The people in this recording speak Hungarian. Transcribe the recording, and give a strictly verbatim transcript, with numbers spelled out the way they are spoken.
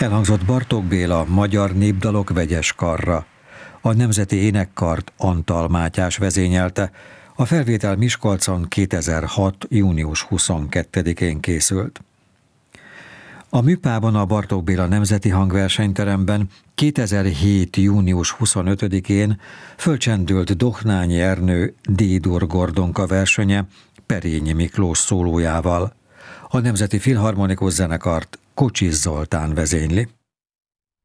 Elhangzott Bartók Béla Magyar Népdalok vegyes karra. A Nemzeti Énekkart Antal Mátyás vezényelte. A felvétel Miskolcon kétezer-hat. június huszonkettedikén készült. A Műpában a Bartók Béla Nemzeti Hangversenyteremben kétezer-hét. június huszonötödikén fölcsendült Dohnányi Ernő D-dur Gordonka versenye Perényi Miklós szólójával. A Nemzeti Filharmonikus Zenekart Kocsis Zoltán vezényli.